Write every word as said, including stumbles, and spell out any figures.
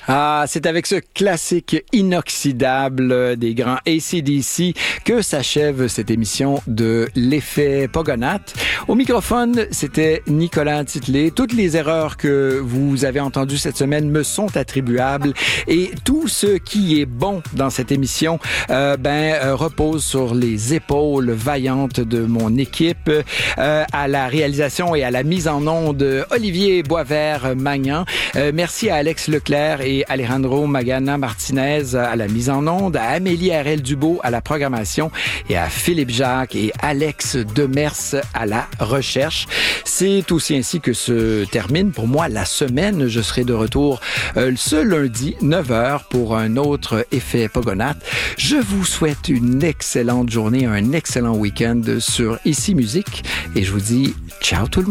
Ah, c'est avec ce classique inoxydable des grands A C D C que s'achève cette émission de l'effet Pogonath. Au microphone, c'était Nicolas Titley. Toutes les erreurs que vous avez entendues cette semaine me sont attribuables et tout ce qui est bon dans cette émission euh, ben, euh, repose sur les épaules vaillantes de mon équipe. Euh, à la réalisation et à la mise en onde, Olivier Boisvert-Magnan. Euh, merci à Alex Leclerc et Alejandro Magana Martinez à la mise en onde, à Amélie Harel-Dubo à la programmation et à Philippe Jacques et Alex Demers à la recherche. C'est aussi ainsi que se termine pour moi la semaine. Je serai de retour euh, ce lundi, neuf heures, pour un autre effet Pogonath. Je vous souhaite une excellente journée, un excellent week-end sur Ici Musique et je vous dis ciao tout le monde.